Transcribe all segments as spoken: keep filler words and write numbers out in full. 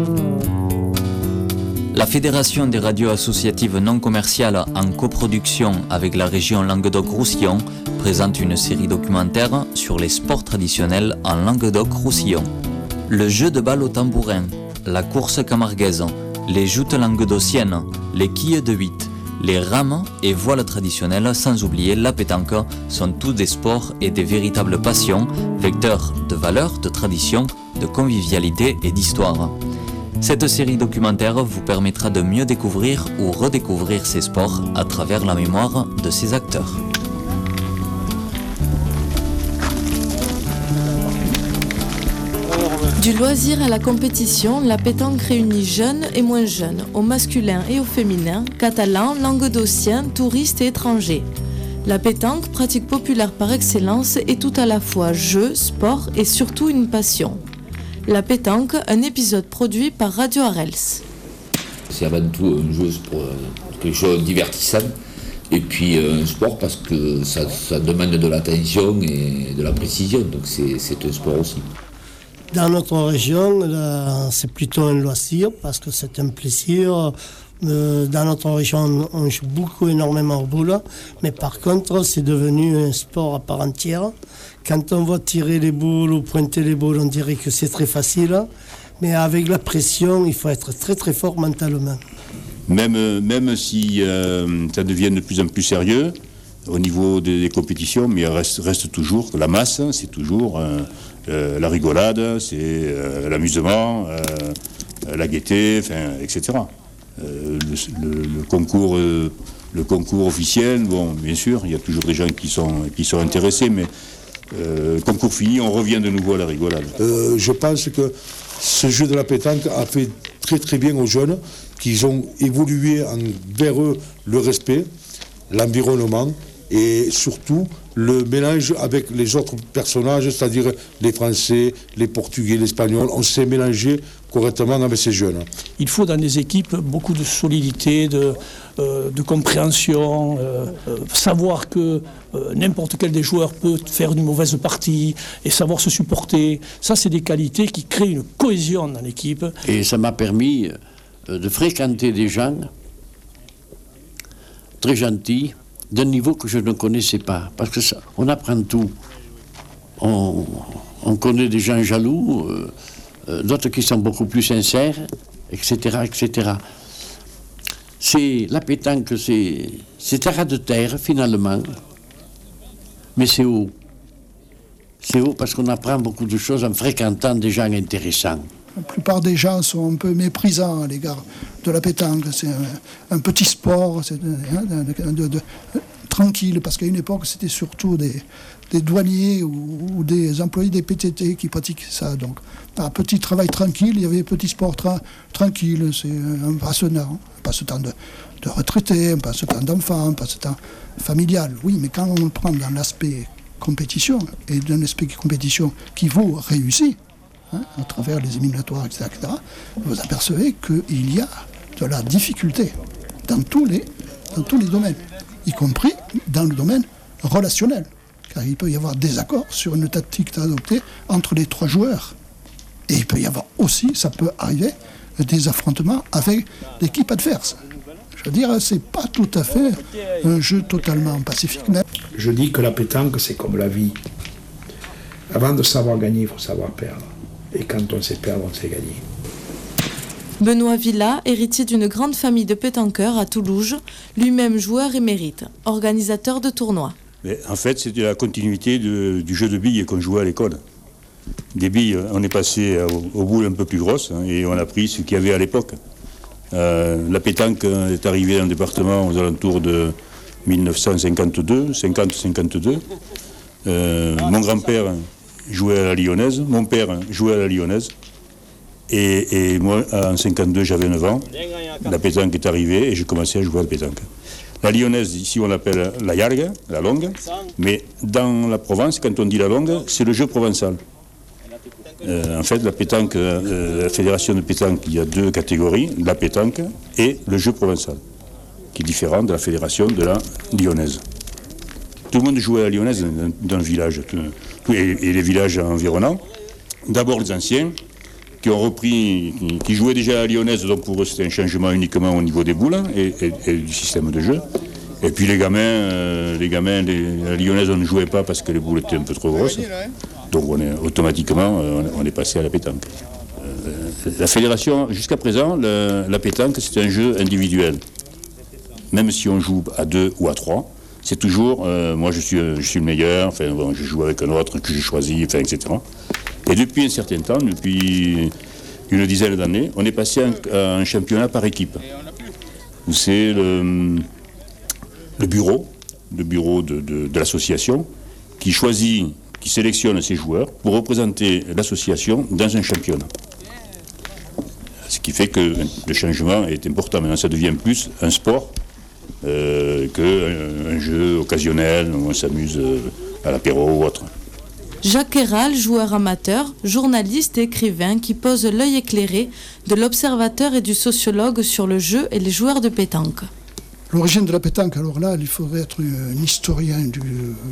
La Fédération des radios associatives non commerciales, en coproduction avec la région Languedoc-Roussillon, présente une série documentaire sur les sports traditionnels en Languedoc-Roussillon. Le jeu de balle au tambourin, la course camarguaise, les joutes languedociennes, les quilles de huit, les rames et voiles traditionnelles, sans oublier la pétanque, sont tous des sports et des véritables passions, vecteurs de valeurs, de traditions, de convivialité et d'histoire. Cette série documentaire vous permettra de mieux découvrir ou redécouvrir ces sports à travers la mémoire de ses acteurs. Du loisir à la compétition, la pétanque réunit jeunes et moins jeunes, au masculin et au féminin, catalans, languedociens, touristes et étrangers. La pétanque, pratique populaire par excellence, est tout à la fois jeu, sport et surtout une passion. La pétanque, un épisode produit par Radio Arels. C'est avant tout un jeu pour quelque chose de divertissant et puis un sport parce que ça, ça demande de l'attention et de la précision, donc c'est, c'est un sport aussi. Dans notre région, là, c'est plutôt un loisir parce que c'est un plaisir. Euh, dans notre région, on joue beaucoup, énormément au boule, mais par contre, c'est devenu un sport à part entière. Quand on voit tirer les boules ou pointer les boules, on dirait que c'est très facile, mais avec la pression, il faut être très très fort mentalement. Même, même si euh, ça devient de plus en plus sérieux au niveau des, des compétitions, mais il reste, reste toujours la masse, c'est toujours euh, euh, la rigolade, c'est euh, l'amusement, euh, la gaieté, enfin, et cetera. Euh, le, le, le, concours, euh, le concours officiel, bon, bien sûr, il y a toujours des gens qui sont, qui sont intéressés, mais euh, concours fini, on revient de nouveau à la rigolade. Euh, je pense que ce jeu de la pétanque a fait très très bien aux jeunes, qu'ils ont évolué en, vers eux le respect, l'environnement et surtout le mélange avec les autres personnages, c'est-à-dire les Français, les Portugais, les Espagnols. On s'est mélangé correctement avec ces jeunes. Il faut dans les équipes beaucoup de solidité, de, euh, de compréhension, euh, euh, savoir que euh, n'importe quel des joueurs peut faire une mauvaise partie et savoir se supporter. Ça, c'est des qualités qui créent une cohésion dans l'équipe. Et ça m'a permis euh, de fréquenter des gens très gentils, d'un niveau que je ne connaissais pas. Parce que ça, on apprend tout. On, on connaît des gens jaloux, euh, euh, d'autres qui sont beaucoup plus sincères, et cetera, et cetera. C'est, la pétanque, c'est, c'est un ras de terre, finalement. Mais c'est haut. C'est haut parce qu'on apprend beaucoup de choses en fréquentant des gens intéressants. La plupart des gens sont un peu méprisants à l'égard de la pétanque. C'est un, un petit sport, c'est de, de, de, de, tranquille, parce qu'à une époque, c'était surtout des, des douaniers ou, ou des employés des P T T qui pratiquaient ça. Donc, un petit travail tranquille, il y avait un petit sport tra- tranquille. C'est un passe-temps, un passe-temps de, de retraités, un passe-temps d'enfants, un passe-temps familial. Oui, mais quand on le prend dans l'aspect compétition, et dans l'aspect compétition qui vaut réussir, Hein, à travers les éliminatoires, et cetera, et cetera, vous apercevez qu'il y a de la difficulté dans tous les, dans tous les domaines, y compris dans le domaine relationnel, car il peut y avoir des accords sur une tactique à adopter entre les trois joueurs. Et il peut y avoir aussi, ça peut arriver, des affrontements avec l'équipe adverse. Je veux dire, c'est pas tout à fait un jeu totalement pacifique. Mais... Je dis que la pétanque, c'est comme la vie. Avant de savoir gagner, il faut savoir perdre. Et quand on sait perdre, on sait gagner. Benoît Villa, héritier d'une grande famille de pétanqueurs à Toulouse, lui-même joueur émérite, organisateur de tournois. Mais en fait, c'était la continuité de, du jeu de billes qu'on jouait à l'école. Des billes, on est passé au, au boule un peu plus grosse hein, et on a pris ce qu'il y avait à l'époque. Euh, la pétanque est arrivée dans le département aux alentours de dix-neuf cent cinquante-deux, cinquante cinquante-deux. Euh, mon grand-père jouait à la Lyonnaise, mon père jouait à la Lyonnaise, et, et moi, en cinquante-deux, j'avais neuf ans, la pétanque est arrivée et j'ai commencé à jouer à la pétanque. La Lyonnaise, ici, on l'appelle la yargue, la longue, mais dans la Provence, quand on dit la longue, c'est le jeu provençal. Euh, en fait, la pétanque, euh, la fédération de pétanque, il y a deux catégories, la pétanque et le jeu provençal, qui est différent de la fédération de la Lyonnaise. Tout le monde jouait à la Lyonnaise dans, dans le village, tout, tout, et, et les villages environnants. D'abord les anciens, qui ont repris, qui, qui jouaient déjà à la lyonnaise, donc pour eux c'était un changement uniquement au niveau des boules hein, et, et, et du système de jeu. Et puis les gamins, euh, les gamins, les, la lyonnaise on ne jouait pas parce que les boules étaient un peu trop grosses. Donc on est, automatiquement euh, on est passé à la pétanque. Euh, la fédération, jusqu'à présent, le, la pétanque c'est un jeu individuel. Même si on joue à deux ou à trois, c'est toujours, euh, moi je suis, je suis le meilleur, enfin bon, je joue avec un autre que j'ai choisi, enfin, et cetera. Et depuis un certain temps, depuis une dizaine d'années, on est passé à un championnat par équipe. Où c'est le, le bureau, le bureau de, de, de l'association, qui choisit, qui sélectionne ses joueurs pour représenter l'association dans un championnat. Ce qui fait que le changement est important. Maintenant, ça devient plus un sport euh, qu'un un jeu occasionnel où on s'amuse à l'apéro ou autre. Jacques Héral, joueur amateur, journaliste et écrivain qui pose l'œil éclairé de l'observateur et du sociologue sur le jeu et les joueurs de pétanque. L'origine de la pétanque, alors là, il faudrait être un historien du,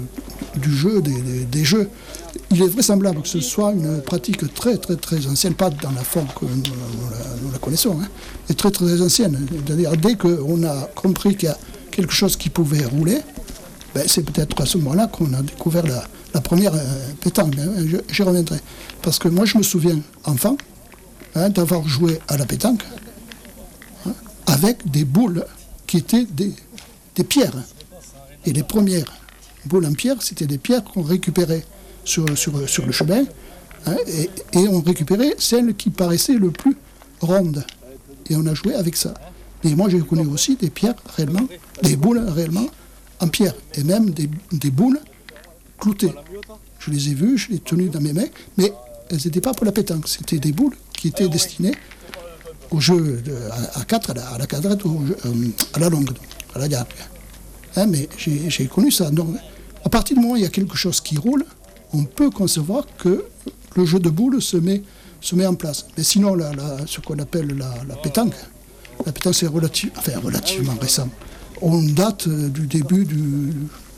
du jeu, des, des, des jeux. Il est vraisemblable que ce soit une pratique très très très ancienne, pas dans la forme que nous, nous, la, nous la connaissons, hein, mais très très ancienne. C'est-à-dire dès qu'on a compris qu'il y a quelque chose qui pouvait rouler, ben, c'est peut-être à ce moment-là qu'on a découvert la, la première euh, pétanque. Hein, j'y reviendrai. Parce que moi je me souviens, enfant, hein, d'avoir joué à la pétanque hein, avec des boules qui étaient des, des pierres. Et les premières boules en pierre, c'était des pierres qu'on récupérait sur, sur, sur le chemin, hein, et, et on récupérait celles qui paraissaient le plus rondes. Et on a joué avec ça. Et moi, j'ai connu aussi des pierres réellement, des boules réellement en pierre, et même des, des boules cloutées. Je les ai vues, je les ai tenues dans mes mains, mais elles n'étaient pas pour la pétanque. C'était des boules qui étaient destinées au jeu de, à, à quatre, à la, à la quadrate, au jeu, euh, à la longue, à la garde. Hein, mais j'ai, j'ai connu ça. Donc, à partir du moment où il y a quelque chose qui roule, on peut concevoir que le jeu de boules se met, se met en place. Mais sinon, la, la, ce qu'on appelle la, la pétanque, la pétanque c'est relativ, enfin, relativement récent. On date du début du,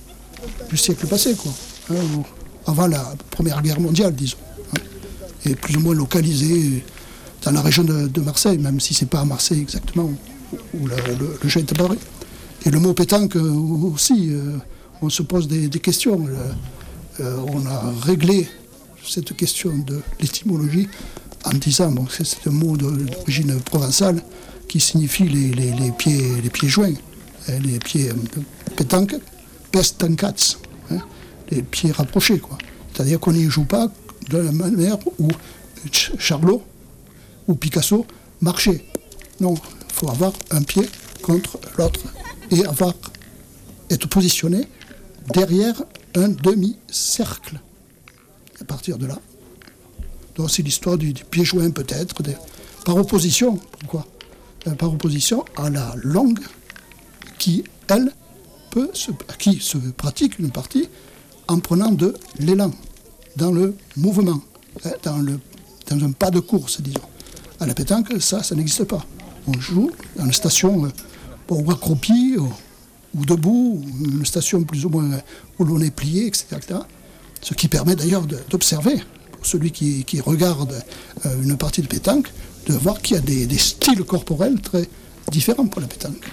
du siècle passé, quoi. Hein, avant la Première Guerre mondiale, disons. Hein, et plus ou moins localisé dans la région de, de Marseille, même si ce n'est pas à Marseille exactement où, où la, le, le jeu est apparu. Et le mot pétanque aussi, euh, on se pose des, des questions. Euh, on a réglé cette question de l'étymologie en disant bon, que c'est un mot de, d'origine provençale qui signifie les, les, les, pieds, les pieds joints, hein, les pieds euh, pétanque, pestancats, hein, les pieds rapprochés, quoi. C'est-à-dire qu'on n'y joue pas de la manière où Charlot ou Picasso marchaient. Non, il faut avoir un pied contre l'autre et avoir, être positionné derrière un demi-cercle. À partir de là. Donc c'est l'histoire du, du pied joint peut-être, des, par opposition, pourquoi euh, par opposition à la longue qui, elle, peut se, qui se pratique une partie en prenant de l'élan, dans le mouvement, hein, dans, le, dans un pas de course, disons. À la pétanque, ça, ça n'existe pas. On joue dans une station euh, ou accroupi, ou, ou debout, ou une station plus ou moins où l'on est plié, et cetera, et cetera. Ce qui permet d'ailleurs de, d'observer, pour celui qui, qui regarde euh, une partie de pétanque, de voir qu'il y a des, des styles corporels très différents pour la pétanque.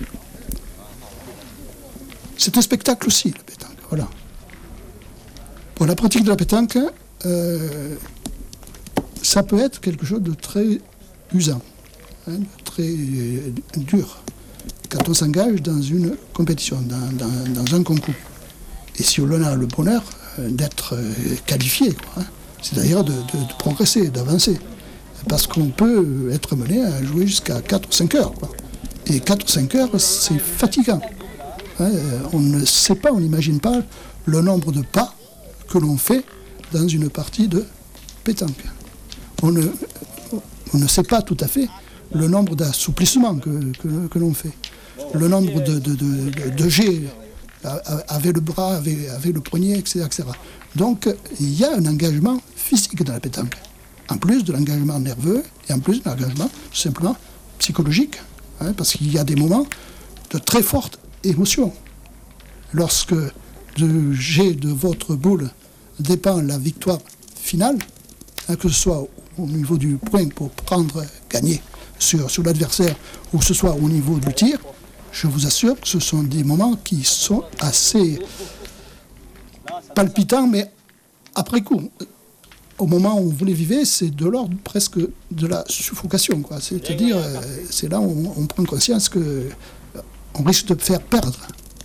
C'est un spectacle aussi, la pétanque. Voilà. Pour la pratique de la pétanque, euh, ça peut être quelque chose de très usant, hein, de très euh, dur, quand on s'engage dans une compétition, dans, dans, dans un concours. Et si on a le bonheur euh, d'être euh, qualifié, quoi, hein, c'est d'ailleurs de, de, de progresser, d'avancer. Parce qu'on peut être mené à jouer jusqu'à quatre ou cinq heures. Quoi. Et quatre ou cinq heures, c'est fatigant. Hein, on ne sait pas, on n'imagine pas le nombre de pas que l'on fait dans une partie de pétanque. On ne, on ne sait pas tout à fait le nombre d'assouplissements que, que, que l'on fait. Le nombre de, de, de, de, de jets avec le bras, avec, avec le poignet, et cetera, et cetera. Donc, il y a un engagement physique dans la pétanque. En plus de l'engagement nerveux et en plus de l'engagement tout simplement psychologique. Hein, parce qu'il y a des moments de très forte émotion. Lorsque le jet de votre boule dépend la victoire finale, hein, que ce soit au niveau du point pour prendre, gagner sur, sur l'adversaire, ou que ce soit au niveau du tir, je vous assure que ce sont des moments qui sont assez palpitants, mais après coup. Au moment où vous les vivez, c'est de l'ordre presque de la suffocation, quoi. C'est-à-dire, euh, c'est là où on, on prend conscience que euh, on risque de faire perdre.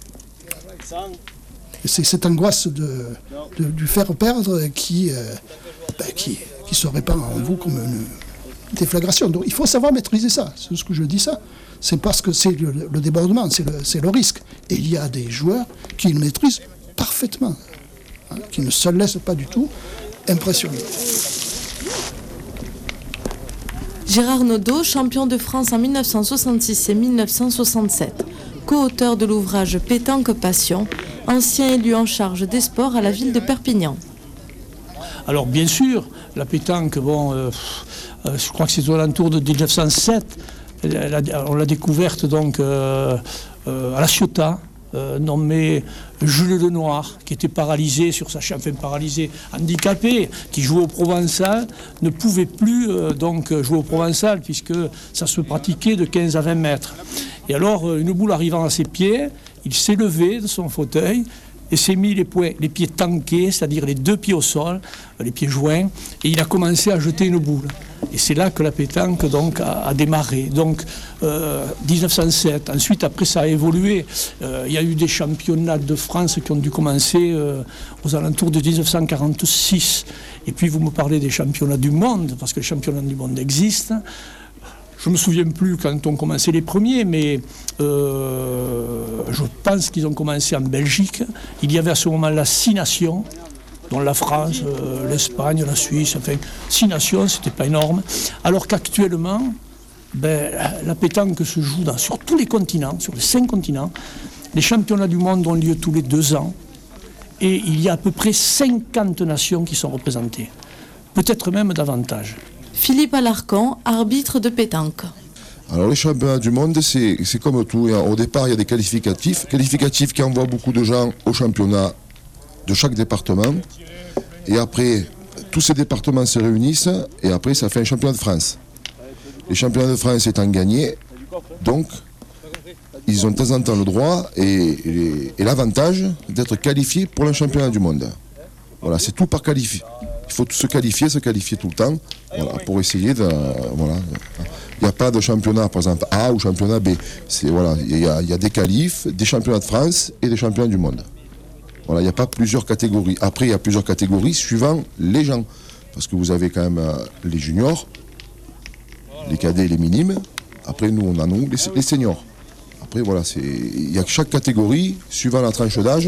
Et c'est cette angoisse de, de, du faire perdre qui, euh, ben, qui, qui se répand en vous comme une déflagration. Donc il faut savoir maîtriser ça. C'est ce que je dis ça. C'est parce que c'est le, le débordement, c'est le, c'est le risque. Et il y a des joueurs qui le maîtrisent parfaitement, hein, qui ne se laissent pas du tout impressionné. Gérard Naudot, champion de France en mille neuf cent soixante-six et mille neuf cent soixante-sept, co-auteur de l'ouvrage Pétanque Passion, ancien élu en charge des sports à la ville de Perpignan. Alors bien sûr, la pétanque, bon, euh, euh, je crois que c'est aux alentours de mille neuf cent sept, elle, elle a, on l'a découverte donc euh, euh, à La Ciotat. Euh, nommé Jules Lenoir, qui était paralysé sur sa chaise, enfin paralysé, handicapé, qui jouait au Provençal, ne pouvait plus euh, donc jouer au Provençal puisque ça se pratiquait de quinze à vingt mètres. Et alors, euh, une boule arrivant à ses pieds, il s'est levé de son fauteuil et s'est mis les, poings, les pieds tanqués, c'est-à-dire les deux pieds au sol, les pieds joints, et il a commencé à jeter une boule. Et c'est là que la pétanque donc, a, a démarré. Donc, euh, mille neuf cent sept. Ensuite, après, ça a évolué. Euh, il y a eu des championnats de France qui ont dû commencer euh, aux alentours de mille neuf cent quarante-six. Et puis, vous me parlez des championnats du monde, parce que les championnats du monde existent. Je ne me souviens plus quand on commençait les premiers, mais euh, je pense qu'ils ont commencé en Belgique. Il y avait à ce moment-là six nations, dont la France, euh, l'Espagne, la Suisse, enfin, six nations, c'était pas énorme. Alors qu'actuellement, ben, la pétanque se joue dans, sur tous les continents, sur les cinq continents. Les championnats du monde ont lieu tous les deux ans. Et il y a à peu près cinquante nations qui sont représentées. Peut-être même davantage. Philippe Alarcon, arbitre de pétanque. Alors les championnats du monde, c'est, c'est comme tout. Au départ, il y a des qualificatifs. Qualificatifs qui envoient beaucoup de gens au championnat de chaque département. Et après, tous ces départements se réunissent et après, ça fait un championnat de France. Les championnats de France étant gagnés, donc, ils ont de temps en temps le droit et, et, et l'avantage d'être qualifiés pour le championnat du monde. Voilà, c'est tout par qualifié. Il faut se qualifier, se qualifier tout le temps, voilà, pour essayer de... Voilà. Il n'y a pas de championnat, par exemple, A ou championnat B. C'est, voilà, il y a, il y a des qualifs, des championnats de France et des championnats du monde. Voilà, il n'y a pas plusieurs catégories. Après, il y a plusieurs catégories suivant les gens. Parce que vous avez quand même euh, les juniors, les cadets et les minimes. Après, nous, on a nous, les, les seniors. Après, voilà, c'est, il y a chaque catégorie, suivant la tranche d'âge,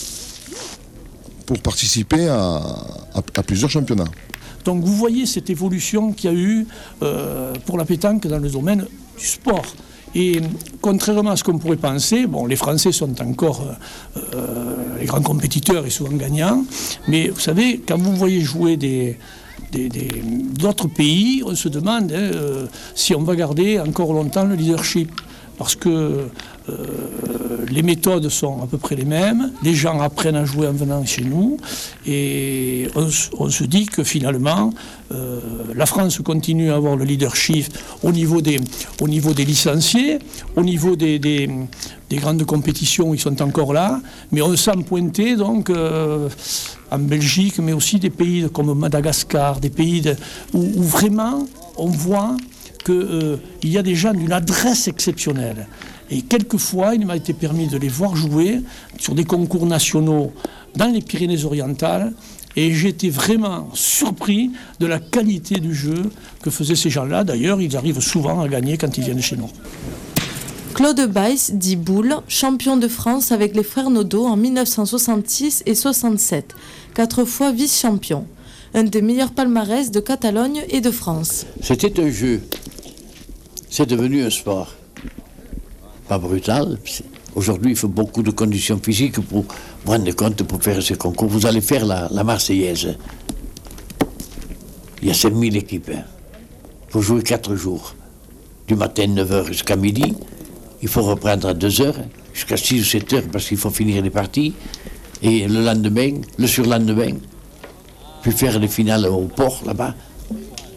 pour participer à, à, à plusieurs championnats. Donc vous voyez cette évolution qu'il y a eu euh, pour la pétanque dans le domaine du sport. Et contrairement à ce qu'on pourrait penser, bon, les Français sont encore euh, les grands compétiteurs et souvent gagnants, mais vous savez, quand vous voyez jouer des, des, des, d'autres pays, on se demande hein, euh, si on va garder encore longtemps le leadership. Parce que euh, les méthodes sont à peu près les mêmes, les gens apprennent à jouer en venant chez nous, et on, on se dit que finalement, euh, la France continue à avoir le leadership au niveau des, au niveau des licenciés, au niveau des, des, des grandes compétitions, ils sont encore là, mais on sent pointer donc euh, en Belgique, mais aussi des pays comme Madagascar, des pays de, où, où vraiment on voit qu'il euh, y a des gens d'une adresse exceptionnelle. Et quelquefois, il m'a été permis de les voir jouer sur des concours nationaux dans les Pyrénées-Orientales. Et j'étais vraiment surpris de la qualité du jeu que faisaient ces gens-là. D'ailleurs, ils arrivent souvent à gagner quand ils viennent chez nous. Claude Baïs, dit Boule, champion de France avec les frères Naudot en mille neuf cent soixante-six et soixante-sept, quatre fois vice-champion. Un des meilleurs palmarès de Catalogne et de France. C'était un jeu. C'est devenu un sport. Pas brutal. Aujourd'hui, il faut beaucoup de conditions physiques pour vous rendre compte pour faire ces concours. Vous allez faire la, la Marseillaise. Il y a cinq mille équipes. Il faut jouer quatre jours. Du matin neuf heures jusqu'à midi. Il faut reprendre à deux heures, jusqu'à six ou sept heures parce qu'il faut finir les parties. Et le lendemain, le surlendemain, puis faire les finales au port là-bas.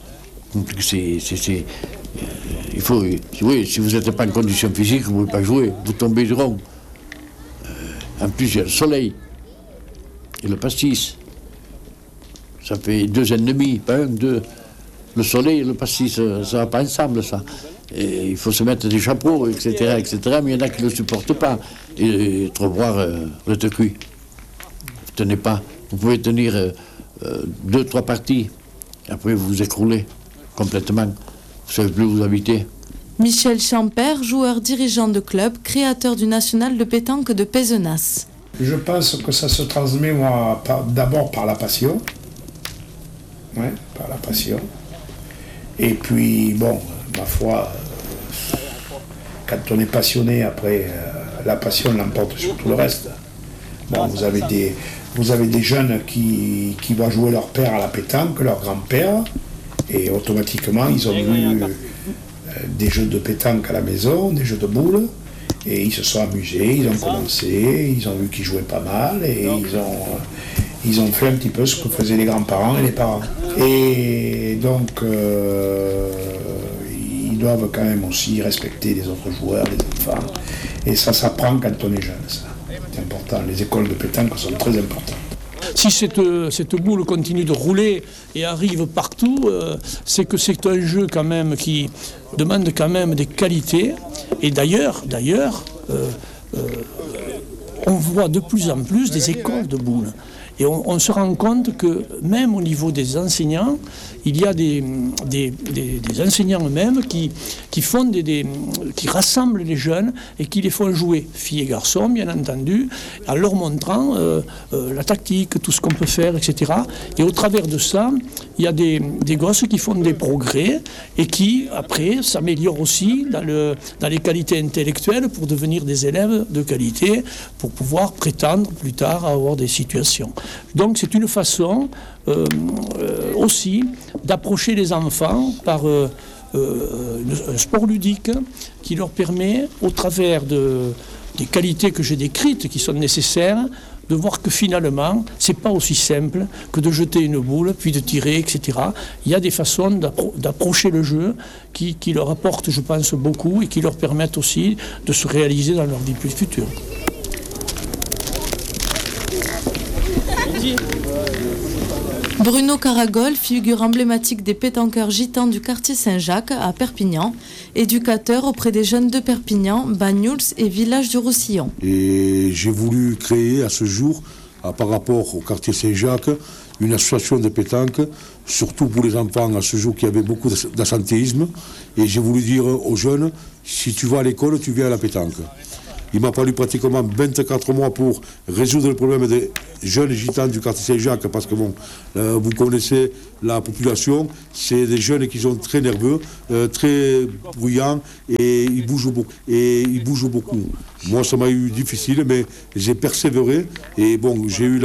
C'est, c'est, c'est, euh, il faut, oui, si vous n'êtes pas en condition physique, vous ne pouvez pas jouer, vous tombez du rond. Euh, en plus, il y a le soleil et le pastis. Ça fait deux ennemis, pas un, deux. Le soleil et le pastis, ça ne va pas ensemble, ça. Et il faut se mettre des chapeaux, et cetera, et cetera. Mais il y en a qui ne le supportent pas. Et, et trop boire, euh, vous êtes cuit. Vous ne tenez pas. Vous pouvez tenir euh, euh, deux, trois parties. Après, vous vous écroulez complètement. Vous ne savez plus où vous habitez. Michel Champère, joueur dirigeant de club, créateur du national de pétanque de Pézenas. Je pense que ça se transmet, moi, par, d'abord par la passion. Ouais, par la passion. Et puis, bon, ma foi, euh, quand on est passionné, après, euh, la passion l'emporte sur tout le reste. Bon, vous avez des, vous avez des jeunes qui, qui vont jouer leur père à la pétanque, leur grand-père, et automatiquement, ils ont vu euh, des jeux de pétanque à la maison, des jeux de boules, et ils se sont amusés, ils ont commencé, ils ont vu qu'ils jouaient pas mal, et ils ont, ils ont fait un petit peu ce que faisaient les grands-parents et les parents. Et donc, euh, ils doivent quand même aussi respecter les autres joueurs, les enfants, et ça s'apprend quand on est jeune, ça. C'est important, les écoles de pétanque sont très importantes. Si cette, cette boule continue de rouler et arrive partout, euh, c'est que c'est un jeu quand même qui demande quand même des qualités. Et d'ailleurs, d'ailleurs, euh, euh, on voit de plus en plus des écoles de boules. Et on, on se rend compte que même au niveau des enseignants, il y a des, des, des, des enseignants eux-mêmes qui, qui, font des, des, qui rassemblent les jeunes et qui les font jouer, filles et garçons bien entendu, en leur montrant euh, euh, la tactique, tout ce qu'on peut faire, et cetera. Et au travers de ça, il y a des, des gosses qui font des progrès et qui, après, s'améliorent aussi dans, le, dans les qualités intellectuelles pour devenir des élèves de qualité, pour pouvoir prétendre plus tard à avoir des situations. Donc c'est une façon euh, euh, aussi d'approcher les enfants par euh, euh, un sport ludique qui leur permet, au travers de, des qualités que j'ai décrites qui sont nécessaires, de voir que finalement, c'est pas aussi simple que de jeter une boule, puis de tirer, et cetera. Il y a des façons d'appro- d'approcher le jeu qui, qui leur apportent, je pense, beaucoup et qui leur permettent aussi de se réaliser dans leur vie plus future. Bruno Caragol, figure emblématique des pétanqueurs gitans du quartier Saint-Jacques à Perpignan, éducateur auprès des jeunes de Perpignan, Banyuls et Village du Roussillon. Et j'ai voulu créer à ce jour, à, par rapport au quartier Saint-Jacques, une association de pétanque, surtout pour les enfants à ce jour qui avaient beaucoup d'absentéisme. Et j'ai voulu dire aux jeunes, si tu vas à l'école, tu viens à la pétanque. Il m'a fallu pratiquement vingt-quatre mois pour résoudre le problème des jeunes gitans du quartier Saint-Jacques, parce que bon, euh, vous connaissez la population, c'est des jeunes qui sont très nerveux, euh, très bruyants, et ils bougent beaucoup. Et ils bougent beaucoup. Moi, ça m'a eu difficile, mais j'ai persévéré, et bon, j'ai eu la